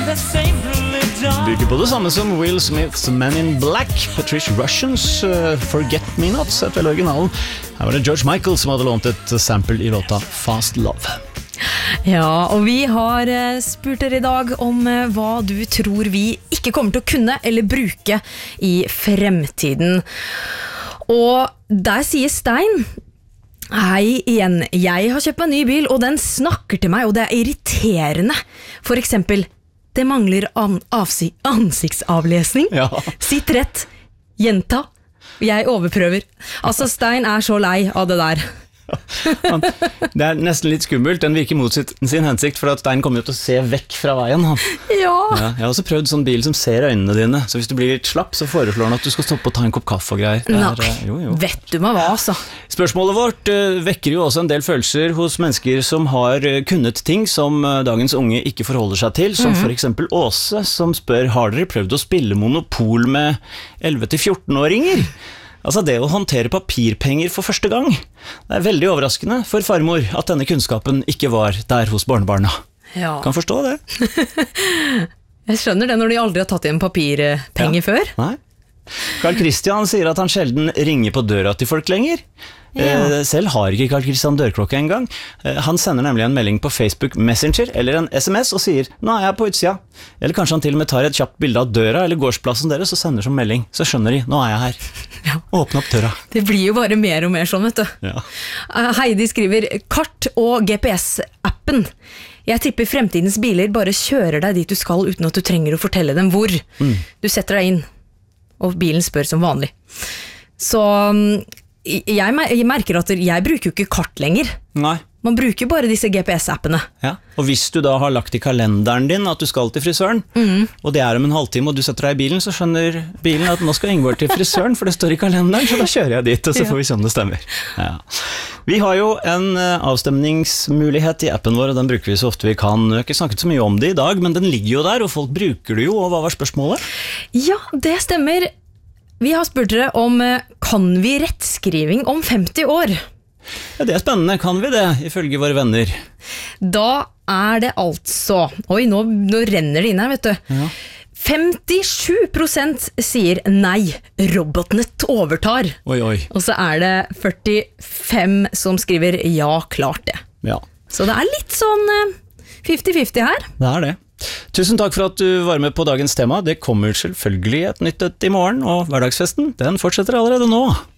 Bygger på det samme som Will Smiths Men in Black, Patricia Russians Forget Me Not, sett vel originalen. Her var det George Michael som hadde lånt et sample i låta Fast Love. Ja, og vi har spurt dere i dag om hva du tror vi ikke kommer til å kunne eller bruke i fremtiden. Og der sier Stein: Hei igjen, jeg har kjøpt meg en ny bil, og den snakker til meg, og det er irriterende. For eksempel, det mangler ansiktsavlesning. Ja. Sitt rett, gjenta, jeg overprøver. Altså, Stein er så lei av det der. Det er nesten litt skummelt. Den virker mot sin hensikt, for at Stein kommer jo til å se vekk fra veien. Ja. Jeg har også prøvd sånn bil som ser øynene dine, så hvis du blir litt slapp, så foreslår han at du skal stoppe og ta en kopp kaffe og greier. Nei, vet du meg hva, altså. Spørsmålet vårt vekker jo også en del følelser hos mennesker som har kunnet ting som dagens unge ikke forholder seg til, som for eksempel Åse, som spør: har dere prøvd å spille Monopol med 11-14-åringer? Altså det å håndtere papirpenger for første gang. Det er veldig overraskende for farmor at denne kunnskapen ikke var der hos barnebarna. Ja. Kan forstå det. Jeg skjønner det når de aldri har tatt igjen papirpenger før. Nei. Carl Christian sier at han sjelden ringer på døra til folk lenger. Selv har ikke Carl Christian dørklokke en gang. Han sender nemlig en melding på Facebook Messenger eller en SMS og sier: nå er jeg på utsida. Eller kanskje han til og med tar et kjapt bilde av døra eller gårdsplassen deres og sender som melding. Så skjønner de: nå er jeg her. Ja. Åpne opp døra. Det blir jo bare mer og mer sånn, vet du. Ja. Heidi skriver: kart og GPS-appen. Jeg tipper fremtidens biler bare kjører deg dit du skal uten at du trenger å fortelle dem hvor. Du setter deg inn, og bilen spør som vanlig. Så jeg merker at jeg bruker jo ikke kart lenger. Nei. Man bruker bare disse GPS-appene. Ja. Og hvis du da har lagt i kalenderen din at du skal til frisøren, og det er om en halvtime, og du setter deg i bilen, så skjønner bilen at nå skal Ingeborg til frisøren, for det står i kalenderen, så da kjører jeg dit, og så får vi se om det stemmer. Ja. Vi har jo en avstemningsmulighet i appen vår, og den bruker vi så ofte vi kan. Vi har ikke snakket så mye om det i dag, men den ligger jo der, og folk bruker det jo, og hva var spørsmålet? Ja, det stemmer. Vi har spurt dere om: kan vi rettskriving om 50 år? Ja, det er spennende. Kan vi det, ifølge våre venner? Da er det altså... Oi, nå renner det inn her, vet du. Ja. 57% sier nei, robotene overtar. Oi. Og så er det 45 som skriver ja, klart det. Ja. Så det er litt sånn 50-50 her. Det er det. Tusen takk for at du var med på dagens tema. Det kommer selvfølgelig et nytt i morgen, og hverdagsfesten, den fortsetter allerede nå.